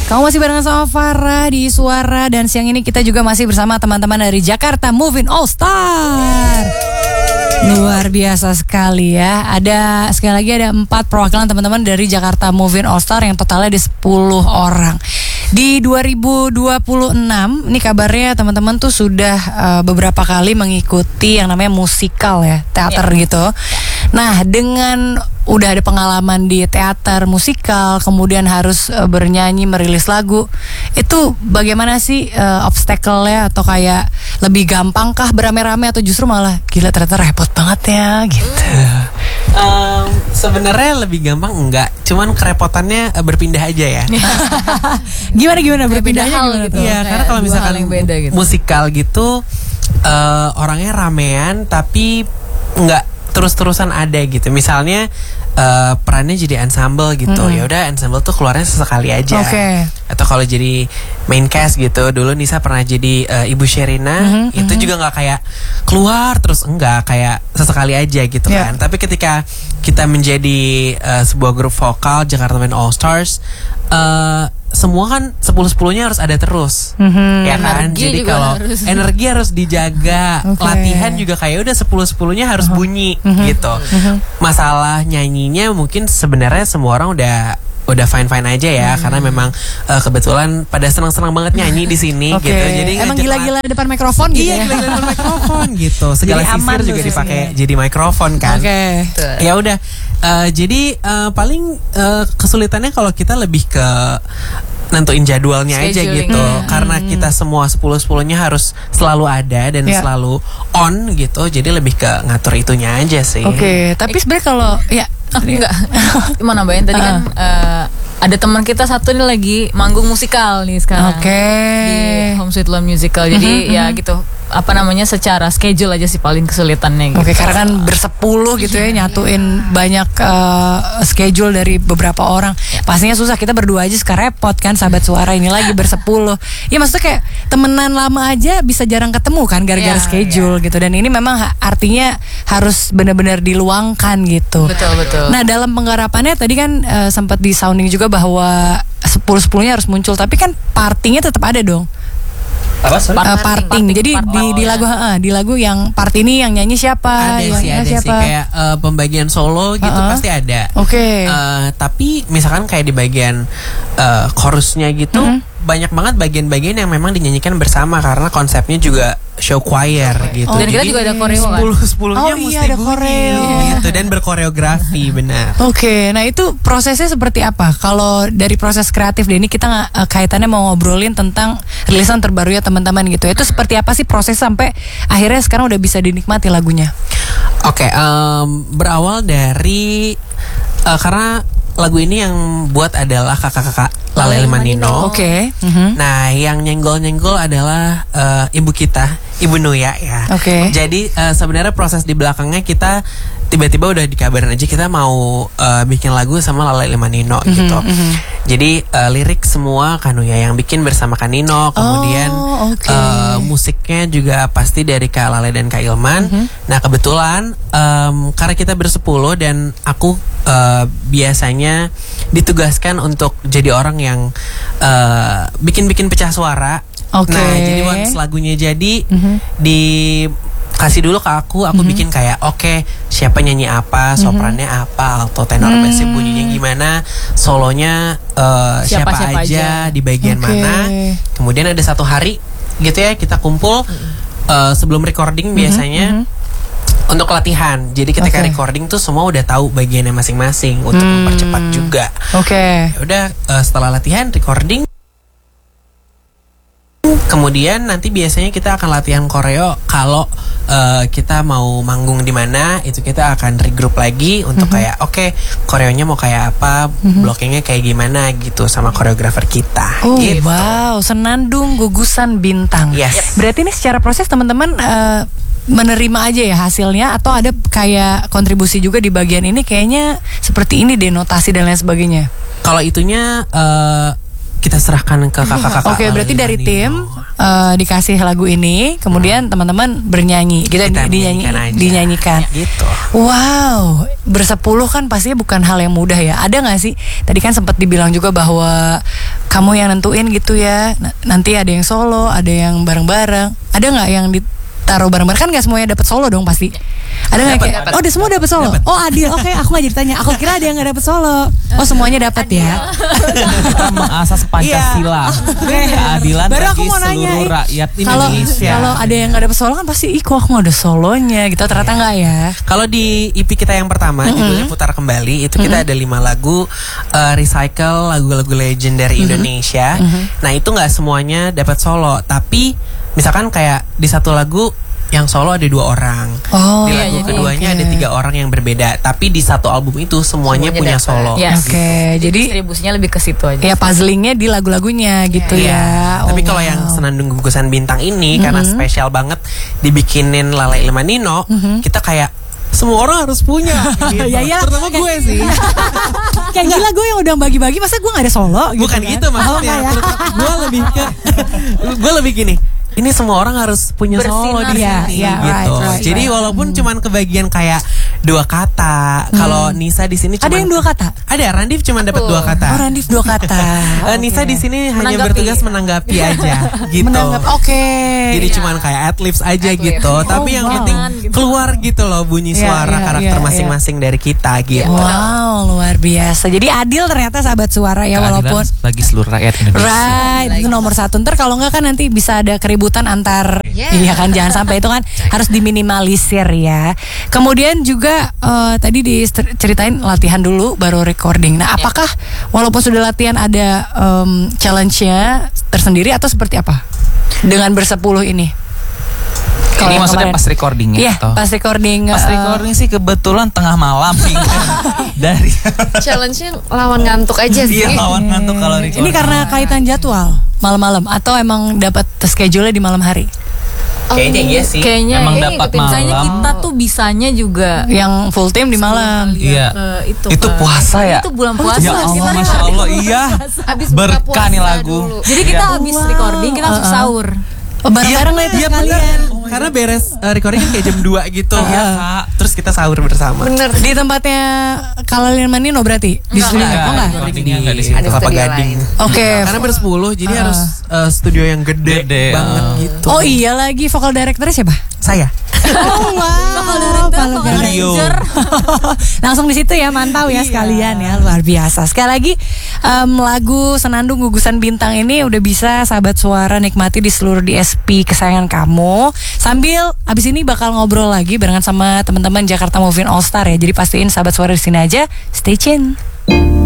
Kamu masih barengan sama Farah di Suara. Dan siang ini kita juga masih bersama teman-teman dari Jakarta Moving All Star. Luar biasa sekali ya. Ada sekali lagi ada 4 perwakilan teman-teman dari Jakarta Moving All Star yang totalnya di 10 orang. Di 2026 ini kabarnya teman-teman tuh sudah beberapa kali mengikuti yang namanya musikal ya, teater gitu. Nah, dengan udah ada pengalaman di teater musikal, kemudian harus bernyanyi, merilis lagu, itu bagaimana sih obstacle-nya, atau kayak lebih gampang kah berame-rame, atau justru malah gila ternyata repot banget ya gitu? Sebenarnya lebih gampang enggak, cuman kerepotannya berpindah aja ya. Gimana berpindahnya gitu. Iya, karena kalau misalkan gitu. musikal gitu orangnya ramean tapi enggak terus-terusan ada gitu. Misalnya perannya jadi ensemble gitu. Ya udah, ensemble tuh keluarnya sesekali aja. Atau kalau jadi main cast gitu, dulu Nisa pernah jadi Ibu Sherina, itu juga nggak kayak keluar terus, enggak, kayak sesekali aja gitu kan. Tapi ketika kita menjadi sebuah grup vokal Jakarta Moving All Stars, semua kan 10-10-nya harus ada terus, ya kan. Jadi kalau energi harus dijaga, latihan juga kayak udah 10-10-nya harus bunyi gitu. Masalah nyanyinya mungkin sebenarnya semua orang udah fine aja ya, karena memang kebetulan pada senang banget nyanyi di sini gitu. Jadi emang gila-gila depan mikrofon gitu ya. Iya, gila-gila depan mikrofon gitu. Segala sisir juga dipakai jadi mikrofon kan. Ya udah. Jadi paling kesulitannya kalau kita lebih ke nentuin jadwalnya aja gitu. Karena kita semua 10-10-nya harus selalu ada dan selalu on gitu. Jadi lebih ke ngatur itunya aja sih. Tapi sebenarnya kalau enggak, mau nambahin tadi kan ada teman kita satu nih lagi manggung musikal nih sekarang di Home Sweet Love Musical. Jadi ya gitu, apa namanya, secara schedule aja sih paling kesulitannya gitu. Karena kan bersepuluh gitu ya, nyatuin banyak schedule dari beberapa orang. Pastinya susah, kita berdua aja suka repot kan, sahabat suara ini lagi bersepuluh. Ya maksudnya kayak temenan lama aja bisa jarang ketemu kan gara-gara schedule gitu. Dan ini memang artinya harus benar-benar diluangkan gitu. Betul. Nah, dalam penggarapannya tadi kan sempat di sounding juga bahwa 10-10-nya harus muncul, tapi kan partinya tetap ada dong. Parting. Jadi di lagu yang part ini yang nyanyi siapa? Ada sih kayak pembagian solo gitu pasti ada. Tapi misalkan kayak di bagian chorusnya gitu, banyak banget bagian-bagian yang memang dinyanyikan bersama karena konsepnya juga show choir gitu. Dan kita juga ada koreo kan. 10-10-nya mesti ada koreo gitu, dan berkoreografi benar. Nah itu prosesnya seperti apa? Kalau dari proses kreatif deh, ini kita kaitannya mau ngobrolin tentang rilisan terbaru ya teman-teman gitu. Itu seperti apa sih proses sampai akhirnya sekarang udah bisa dinikmati lagunya? Berawal dari karena lagu ini yang buat adalah kakak-kakak Lale Limanino. Nah, yang nyenggol-nyenggol adalah ibu kita, Ibu Nuya ya. Jadi sebenarnya proses di belakangnya kita tiba-tiba udah dikabarin aja kita mau bikin lagu sama Lale Limanino gitu. Jadi lirik semua Kanuya yang bikin bersama Kanino, kemudian musiknya juga pasti dari Kak Lale dan Kak Ilman. Nah, kebetulan karena kita bersepuluh dan aku biasanya ditugaskan untuk jadi orang yang bikin pecah suara. Nah, jadi once lagunya jadi dikasih dulu ke aku bikin kayak siapa nyanyi apa, soprannya apa, alto, tenor, bass, bunyinya gimana, solonya siapa aja di bagian mana. Kemudian ada satu hari gitu ya, kita kumpul sebelum recording biasanya untuk latihan. Jadi ketika recording tuh semua udah tahu bagiannya masing-masing untuk mempercepat juga. Udah setelah latihan recording, kemudian nanti biasanya kita akan latihan koreo. Kalau kita mau manggung di mana, itu kita akan regroup lagi untuk kayak koreonya mau kayak apa, blockingnya kayak gimana gitu sama koreografer kita. Gitu. Wow, Senandung Gugusan Bintang. Berarti ini secara proses teman-teman menerima aja ya hasilnya, atau ada kayak kontribusi juga di bagian ini, kayaknya seperti ini deh notasi dan lain sebagainya? Kalau itunya kita serahkan ke kakak-kakak. Berarti dari tim dikasih lagu ini, kemudian teman-teman bernyanyi, kita dinyanyikan. Gitu. Wow, bersepuluh kan pastinya bukan hal yang mudah ya. Ada nggak sih? Tadi kan sempat dibilang juga bahwa kamu yang nentuin gitu ya. Nanti ada yang solo, ada yang bareng-bareng. Ada nggak yang ditaruh bareng-bareng? Kan nggak semuanya dapat solo dong pasti. Ada nggak kayak? Oh, semua dapat solo. Dapet. Oh, adil. Oke, aku nggak jadi tanya. Aku kira ada yang nggak dapat solo. Oh, semuanya dapat ya. Kita mengasas Pancasila. Keadilan bagi seluruh rakyat Indonesia. Kalau ada yang nggak dapat solo kan pasti, kok aku nggak ada solonya gitu. Ternyata nggak ya. Kalau di EP kita yang pertama, judulnya Putar Kembali, itu kita ada 5 lagu recycle lagu-lagu legendary Indonesia. Nah, itu nggak semuanya dapat solo, tapi misalkan kayak di satu lagu yang solo ada 2 orang, di lagu keduanya ada 3 orang yang berbeda, tapi di satu album itu semuanya punya solo. Oke, jadi distribusinya lebih ke situ aja. Ya, puzzlingnya di lagu-lagunya gitu ya. Tapi kalau yang Senandung Gugusan Bintang ini karena spesial banget dibikinin Lale Ilmanino, kita kayak semua orang harus punya gitu. Terutama gue sih. Kayak gila, gue yang udah bagi-bagi, masa gue gak ada solo gitu. Bukan gitu maksudnya. Gue lebih gini, ini semua orang harus punya solo di sini gitu. Jadi walaupun cuman kebagian kayak 2 kata. Kalau Nisa di sini ada yang 2 kata. Ada, Randif cuma dapat 2 kata. Oh, Randif 2 kata. Nisa di sini hanya bertugas menanggapi aja gitu. Jadi cuman kayak adlibs aja gitu. Tapi yang penting keluar gitu loh bunyi suara karakter masing-masing dari kita gitu. Wow, luar biasa. Jadi adil ternyata sahabat suara ya, walaupun bagi seluruh rakyat Indonesia. Right, itu nomor 1. Ntar kalau nggak kan nanti bisa ada keributan antar, iya kan, jangan sampai itu kan harus diminimalisir ya. Kemudian juga tadi diceritain latihan dulu baru recording. Nah, apakah walaupun sudah latihan ada challenge-nya tersendiri atau seperti apa dengan bersepuluh ini? Ini maksudnya pas recordingnya? Iya, pas recording. Pas recording sih kebetulan tengah malam dari challenge-nya lawan ngantuk aja sih. Iya, lawan ngantuk kalau recording. Ini karena kaitan jadwal malam-malam atau emang dapat schedule di malam hari? Kayaknya iya sih. Kayaknya emang dapat malam. Kayaknya kita tuh bisanya juga yang full time di malam. Iya. Itu puasa ya? Itu bulan puasa. Ya Allah, Masya Allah, iya. Habis berkah nih lagu. Jadi kita habis recording, kita langsung sahur. Bareng-bareng lah itu sekalian. Karena beres recording kan kayak jam 2 gitu. Terus kita sahur bersama. Bener. Di tempatnya Lale Ilmanino berarti? Di studio? Enggak. Di Kelapa Gading. Oke. Karena bersepuluh, jadi harus studio yang gede banget gitu. Oh iya lagi, vokal directornya siapa? Saya. Oh wow, vokal director. Langsung di situ ya, mantau ya sekalian ya, luar biasa. Sekali lagi lagu Senandung Gugusan Bintang ini udah bisa sahabat suara nikmati di seluruh DSP kesayangan kamu. Sambil abis ini bakal ngobrol lagi barengan sama teman-teman Jakarta Movie All Star ya. Jadi pastiin sahabat suara di sini aja, stay tune.